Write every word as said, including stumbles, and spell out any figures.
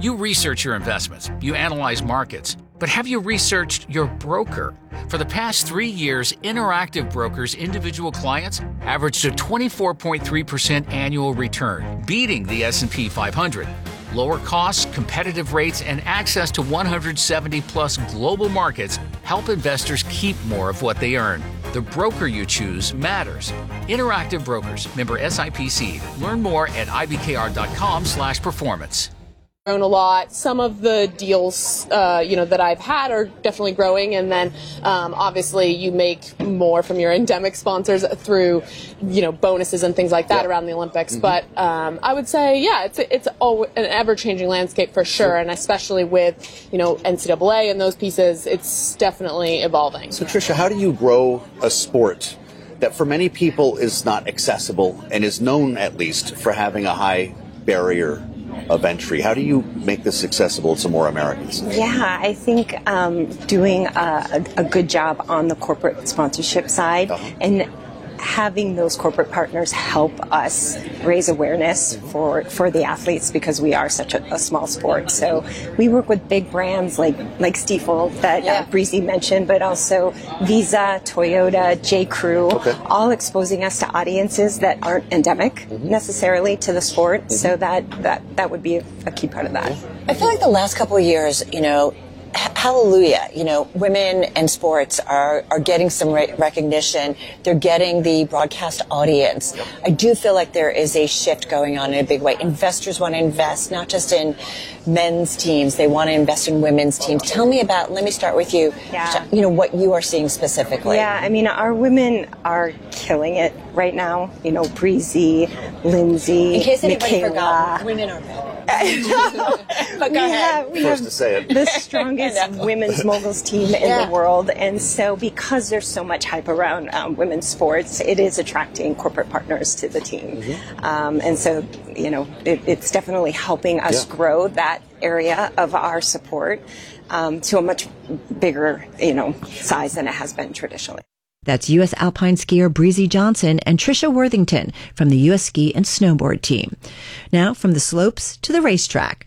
You research your investments, you analyze markets, but have you researched your broker? For the past three years, Interactive Brokers' individual clients averaged a twenty-four point three percent annual return, beating the S and P five hundred. Lower costs, competitive rates, and access to one hundred seventy plus global markets help investors keep more of what they earn. The broker you choose matters. Interactive Brokers, member S I P C. Learn more at ibkr.com slash performance. Grown a lot. Some of the deals, uh, you know, that I've had are definitely growing, and then um, obviously you make more from your endemic sponsors through, you know, bonuses and things like that, yeah, around the Olympics. Mm-hmm. But um, I would say, yeah, it's it's an ever-changing landscape for sure, and especially with, you know, N C double A and those pieces, it's definitely evolving. So, Tricia, how do you grow a sport that for many people is not accessible and is known, at least, for having a high barrier of entry? How do you make this accessible to more Americans? Yeah, I think um, doing a, a good job on the corporate sponsorship side, uh-huh, and having those corporate partners help us raise awareness for, for the athletes, because we are such a, a small sport. So we work with big brands like like Stifel that yeah. uh, Breezy mentioned, but also Visa, Toyota, J. Crew, okay, all exposing us to audiences that aren't endemic, mm-hmm, necessarily to the sport. Mm-hmm. So that, that, that would be a, a key part of that. I feel like the last couple of years, you know, hallelujah, you know, women and sports are, are getting some re- recognition. They're getting the broadcast audience. I do feel like there is a shift going on in a big way. Investors want to invest not just in men's teams, they want to invest in women's teams. Tell me about, let me start with you, yeah. you know, what you are seeing specifically. Yeah, I mean, our women are killing it right now. You know, Breezy, Lindsay, in case anybody Michaela. forgot, women are better. But go we ahead. Have, we First have to say it. the strongest women's moguls team in yeah. the world, and so because there's so much hype around um, women's sports, it is attracting corporate partners to the team, mm-hmm, um, and so you know it, it's definitely helping us yeah. grow that area of our support um, to a much bigger you know size than it has been traditionally. That's U S alpine skier Breezy Johnson and Tricia Worthington from the U S Ski and Snowboard team. Now, from the slopes to the racetrack,